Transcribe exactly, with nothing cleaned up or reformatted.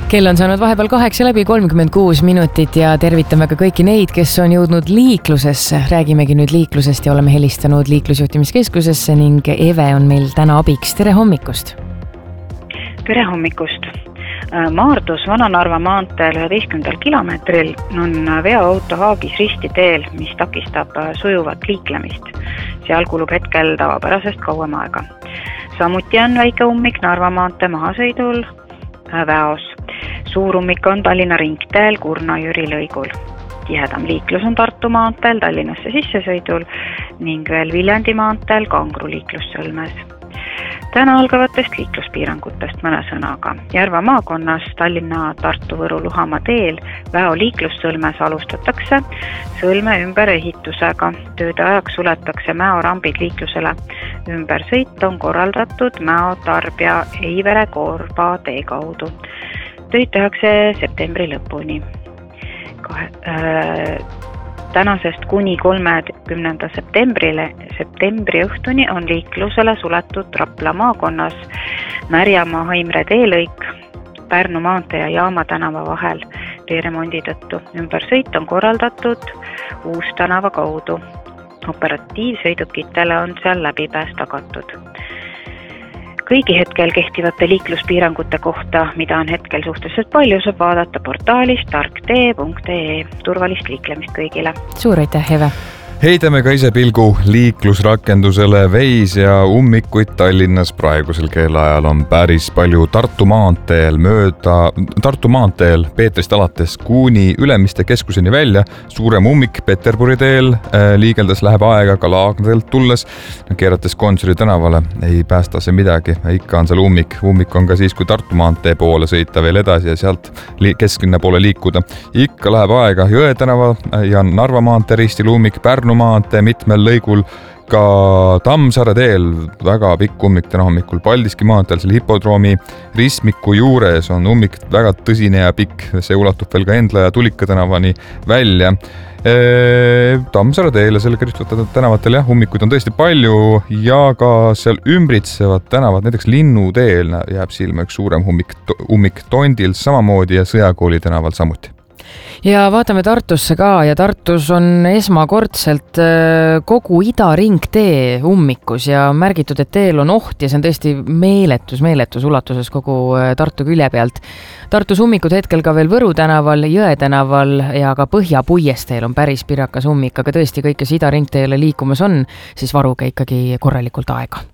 Kell on saanud vahepeal kaheksa läbi kolmkümmend kuus minutit ja tervitame ka kõiki neid, kes on jõudnud liiklusesse. Räägimegi nüüd liiklusest ja oleme helistanud liiklusjuhtimiskeskusesse ning Eve on meil täna abiks. Tere hommikust! Tere hommikust! Maardus Vana-Narva maanteel üheteistkümnendal kilomeetril on veoauto haagis risti teel, mis takistab sujuvat liiklemist. Seal kulub hetkel tavapärasest kauem aega. Samuti on väike ummik Narva maantee mahasõidul Väos. Suur ummik on Tallinna ringteel Kurna-Jüri lõigul. Tihedam liiklus on Tartu maanteel Tallinnasse sissesõidul ning veel Viljandi maanteel Kangro liiklussõlmes. Täna algavatest liikluspiirangutest mõne sõnaga. Järva maakonnas Tallinna Tartu Võru Luhamaa teel Väo liiklussõlmes alustatakse sõlme ümberehitusega. Tööde ajaks suletakse Mäo rambid liiklusele. Ümbersõit on korraldatud Mäo Tarbja Eivere Korba tee kaudu. Töid tehakse septembri lõpuni. Kahe, äh, tänasest kuni kolmekümnenda septembrile, septembri õhtuni on liiklusele suletud Rapla maakonnas Märjamaa Haimre teelõik Pärnu maantee ja Jaama tänava vahel teeremondi tõttu. Ümbersõit on korraldatud Uus tänava kaudu. Operatiivsõidukitele on seal läbipääs tagatud. Kõigi hetkel kehtivate liikluspiirangute kohta, mida on hetkel suhteliselt palju, saab vaadata portaalis tarktee punkt ee. Turvalist liiklemist kõigile. Suur aitäh, Eve! Heidame ka ise pilgu liiklusrakendusele. Veis ja ummikuid Tallinnas praegusel kellaajal on päris palju. Tartu maanteel mööda, Tartu maanteel Peetrist alates kuni Ülemiste keskuseni välja. Suurem ummik Peterburi teel, liigeldes läheb aega ka Laagdelt tulles. Keerates Gonsiori tänavale ei päästa see midagi. Ikka on seal ummik. Ummik on ka siis, kui Tartu maantee poole sõita veel edasi ja sealt kesklinna poole liikuda. Ikka läheb aega Jõe tänava ja Narva maantee ristil ummik, Pärnu maantee mitmel lõigul, ka Tammsaare teel väga pikk ummik täna hommikul. Paldiski maanteel selle hipodroomi ristmiku juures on ummik väga tõsine ja pikk. See ulatub veel ka Endla ja Tulika tänavani välja. Tammsaare teel ja selle kõristutatud tänavatel jah, ummikuid on tõesti palju ja ka seal ümbritsevad tänavad, näiteks Linnu teel jääb silma üks suurem ummik, ummik Tondil samamoodi ja Sõjakooli tänaval samuti. Ja vaatame Tartusse ka ja Tartus on esmakordselt kogu idaringtee ummikus ja märgitud, et teel on oht ja see on tõesti meeletus, meeletus ulatuses kogu Tartu külje pealt. Tartus ummikud hetkel ka veel Võru tänaval, Jõe tänaval ja ka Põhja puiesteel on päris pirakas ummik, aga tõesti kõik, kes idaringteele liikumas on, siis varuge ikkagi korralikult aega.